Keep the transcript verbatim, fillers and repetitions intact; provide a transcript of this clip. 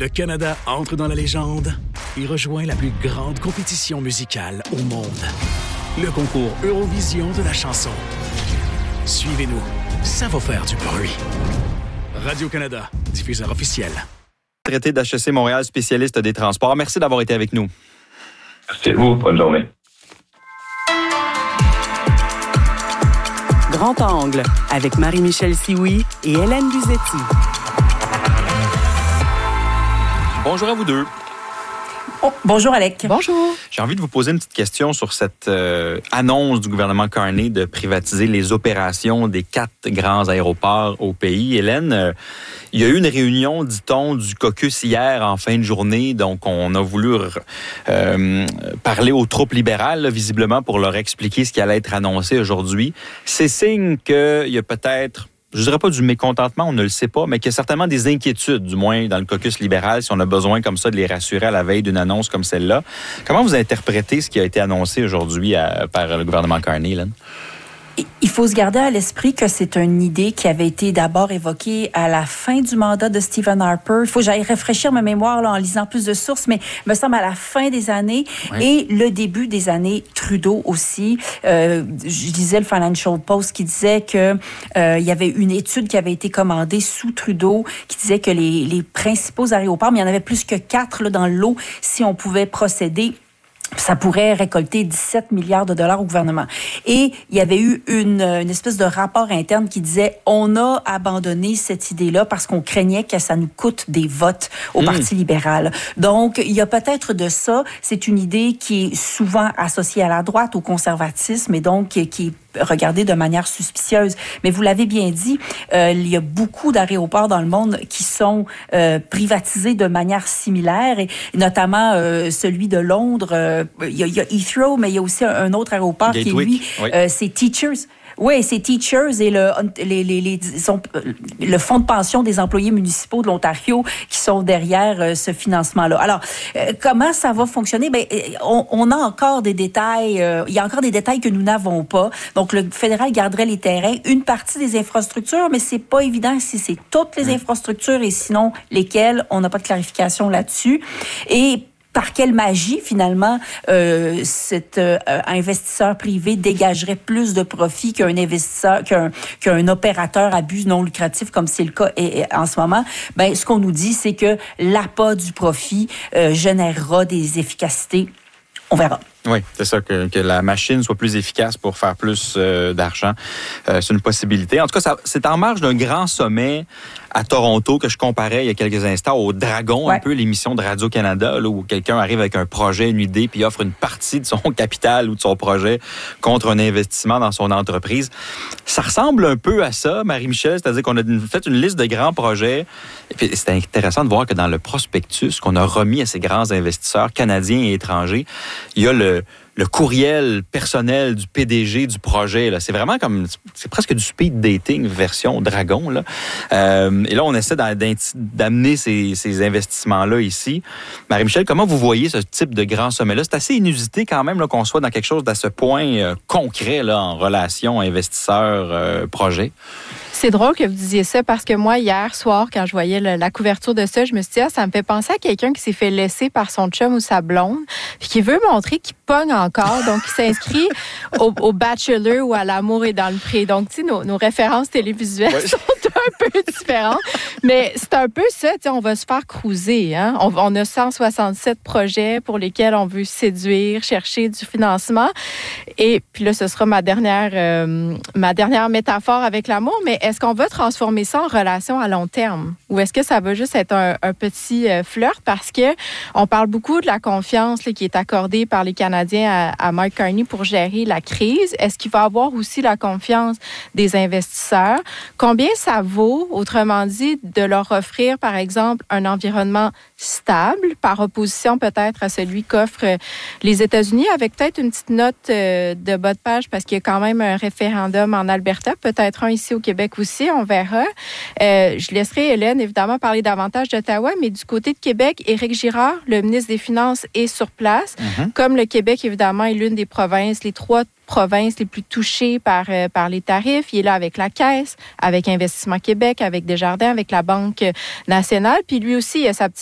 Le Canada entre dans la légende et rejoint la plus grande compétition musicale au monde. Le concours Eurovision de la chanson. Suivez-nous, ça va faire du bruit. Radio-Canada, diffuseur officiel. Traité d'H E C Montréal, spécialiste des transports. Merci d'avoir été avec nous. Merci à vous. Bonne journée. Grand Angle, avec Marie-Michel Sioui et Hélène Buzetti. Bonjour à vous deux. Oh, bonjour, Alec. Bonjour. J'ai envie de vous poser une petite question sur cette euh, annonce du gouvernement Carney de privatiser les opérations des quatre grands aéroports au pays. Hélène, euh, il y a eu une réunion, dit-on, du caucus hier en fin de journée. Donc, on a voulu euh, parler aux troupes libérales, là, visiblement, pour leur expliquer ce qui allait être annoncé aujourd'hui. C'est signe qu'il y a peut-être... je ne dirais pas du mécontentement, on ne le sait pas, mais qu'il y a certainement des inquiétudes, du moins dans le caucus libéral, si on a besoin comme ça de les rassurer à la veille d'une annonce comme celle-là. Comment vous interprétez ce qui a été annoncé aujourd'hui à, par le gouvernement Carney, Hélène? Il faut se garder à l'esprit que c'est une idée qui avait été d'abord évoquée à la fin du mandat de Stephen Harper. Il faut que j'aille rafraîchir ma mémoire là, en lisant plus de sources, mais il me semble à la fin des années oui. et le début des années Trudeau aussi. Euh, je lisais le Financial Post qui disait que euh, il y avait une étude qui avait été commandée sous Trudeau qui disait que les, les principaux aéroports, mais il y en avait plus que quatre là, dans le lot, si on pouvait procéder, ça pourrait récolter dix-sept milliards de dollars au gouvernement. Et il y avait eu une, une espèce de rapport interne qui disait on a abandonné cette idée-là parce qu'on craignait que ça nous coûte des votes au mmh. Parti libéral. Donc, il y a peut-être de ça. C'est une idée qui est souvent associée à la droite, au conservatisme, et donc qui est regardée de manière suspicieuse. Mais vous l'avez bien dit, euh, il y a beaucoup d'aéroports dans le monde qui sont euh, privatisés de manière similaire, et notamment euh, celui de Londres. Euh, il, y a, il y a Heathrow, mais il y a aussi un, un autre aéroport Gatwick, qui est lui, oui. euh, c'est Teachers. Oui, c'est Teachers et le, les, les, les, disons, le fonds de pension des employés municipaux de l'Ontario qui sont derrière euh, ce financement-là. Alors, euh, comment ça va fonctionner? Ben, on, on a encore des détails, euh, il y a encore des détails que nous n'avons pas. Donc, le fédéral garderait les terrains, une partie des infrastructures, mais c'est pas évident si c'est toutes les infrastructures et sinon lesquelles. On n'a pas de clarification là-dessus. Et par quelle magie, finalement, euh, cet euh, investisseur privé dégagerait plus de profit qu'un investisseur, qu'un, qu'un opérateur à but non lucratif, comme c'est le cas et, et, en ce moment? Ben, ce qu'on nous dit, c'est que l'appât du profit euh, générera des efficacités. On verra. Oui, c'est ça, que, que la machine soit plus efficace pour faire plus euh, d'argent. Euh, c'est une possibilité. En tout cas, ça, c'est en marge d'un grand sommet à Toronto que je comparais il y a quelques instants au Dragon, ouais. un peu l'émission de Radio-Canada, là, où quelqu'un arrive avec un projet, une idée, puis offre une partie de son capital ou de son projet contre un investissement dans son entreprise. Ça ressemble un peu à ça, Marie-Michel, c'est-à-dire qu'on a fait une liste de grands projets. Et puis, c'est intéressant de voir que dans le prospectus qu'on a remis à ces grands investisseurs canadiens et étrangers, il y a le le courriel personnel du P D G du projet. Là. C'est vraiment comme... c'est presque du speed dating version Dragon. Là. Euh, et là, on essaie d'amener ces, ces investissements-là ici. Marie-Michel, comment vous voyez ce type de grand sommet-là? C'est assez inusité quand même là, qu'on soit dans quelque chose d'à ce point euh, concret là, en relation investisseur-projet. Euh, C'est drôle que vous disiez ça parce que moi, hier soir, quand je voyais le, la couverture de ça, je me suis dit, ah, ça me fait penser à quelqu'un qui s'est fait laisser par son chum ou sa blonde, puis qui veut montrer qu'il pogne encore, donc il s'inscrit au, au Bachelor ou à L'amour est dans le pré. Donc, tu sais, nos, nos références télévisuelles ouais. sont un peu différentes, mais c'est un peu ça, tu sais, on va se faire cruiser, hein? On, on a cent soixante-sept projets pour lesquels on veut séduire, chercher du financement, et puis là, ce sera ma dernière, euh, ma dernière métaphore avec l'amour, mais est-ce qu'on va transformer ça en relation à long terme? Ou est-ce que ça va juste être un, un petit euh, flirt? Parce que on parle beaucoup de la confiance là, qui est accordée par les Canadiens à, à Mark Carney pour gérer la crise. Est-ce qu'il va avoir aussi la confiance des investisseurs? Combien ça vaut, autrement dit, de leur offrir, par exemple, un environnement stable, par opposition peut-être à celui qu'offrent les États-Unis, avec peut-être une petite note euh, de bas de page, parce qu'il y a quand même un référendum en Alberta, peut-être un ici au Québec aussi, on verra. Euh, je laisserai Hélène, évidemment, parler davantage d'Ottawa, mais du côté de Québec, Éric Girard, le ministre des Finances, est sur place. Mm-hmm. Comme le Québec, évidemment, est l'une des provinces, les trois provinces les plus touchées par, euh, par les tarifs. Il est là avec la Caisse, avec Investissement Québec, avec Desjardins, avec la Banque nationale. Puis lui aussi, il a sa petite